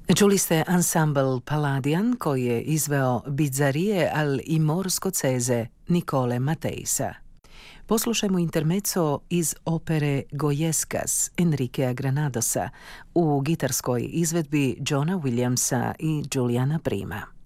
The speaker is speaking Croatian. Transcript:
Čuli ste ansambl Palladian koji je izveo Bizzarrie al Imor Scozzese Nicole Matteisa. Poslušajmo intermezzo iz opere Goyescas Enriquea Granadosa u gitarskoj izvedbi Johna Williamsa i Juliana Prima.